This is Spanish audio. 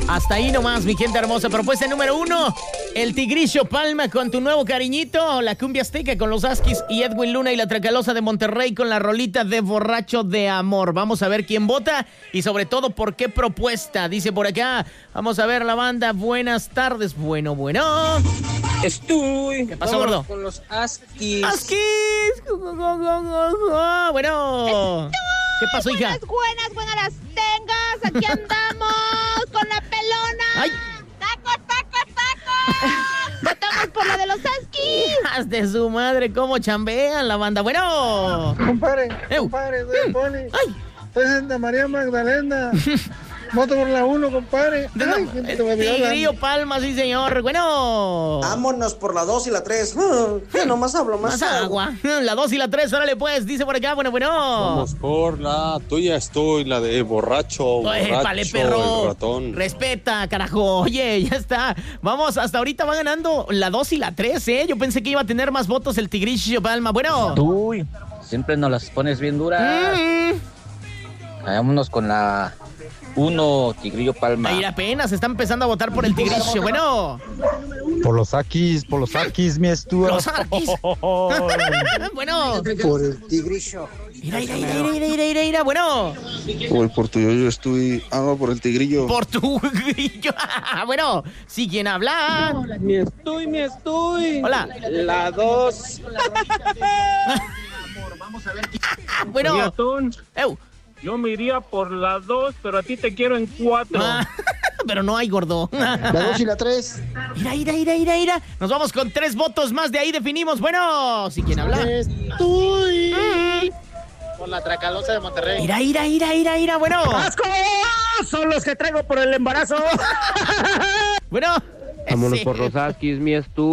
Hasta ahí nomás, mi gente hermosa. Propuesta número 1, el Tigrillo Palma con tu nuevo cariñito, la cumbia azteca con los Askis y Edwin Luna y la Tracalosa de Monterrey con la rolita de Borracho de Amor. Vamos a ver quién vota y sobre todo por qué propuesta. Dice por acá, vamos a ver la banda. Buenas tardes. Bueno. Estoy. ¿Qué pasó, gordo? Con los Askis. ¡Askis! Bueno. ¿Qué pasó, hija? Buenas las tengas. Aquí andamos con la pelona. ¡Ay! ¡Taco! Votamos por la de los Askis. ¡Hijas de su madre! ¿Cómo chambean la banda? Bueno. Compadre, soy Poli. ¡Ay! Soy Santa María Magdalena. Voto por la 1, compadre. Ay, Tigrillo Palma, sí, señor. Bueno. Vámonos por la 2 y la 3. Ya nomás hablo más agua. La 2 y la 3, órale pues, dice por acá, bueno. Vamos por la tuya, estoy, la de borracho, Épale, perro. el ratón. Respeta, carajo. Oye, ya está. Vamos, hasta ahorita va ganando la 2 y la 3, ¿eh? Yo pensé que iba a tener más votos el Tigrillo Palma. Bueno. Uy, siempre nos las pones bien duras. Vámonos con la 1, Tigrillo Palma. Ahí apenas está empezando a votar por el Tigrillo. Bueno. Por los Akis, mi Stuart. Los Akis. Bueno. Por el Tigrillo. Mira. Bueno. Por tu yo estoy. Por el Tigrillo. Por tu grillo. Bueno, si quien habla. Mi estoy. Hola. La 2. Bueno. Yo me iría por la 2, pero a ti te quiero en 4. Pero no hay, gordo. La 2 y la 3. Mira. Nos vamos con 3 votos más, de ahí definimos. Bueno, si quien habla. Estoy. Por la Tracalosa de Monterrey. Mira. Bueno. ¡Asco! Son los que traigo por el embarazo. Bueno. Vámonos por los Askis, mi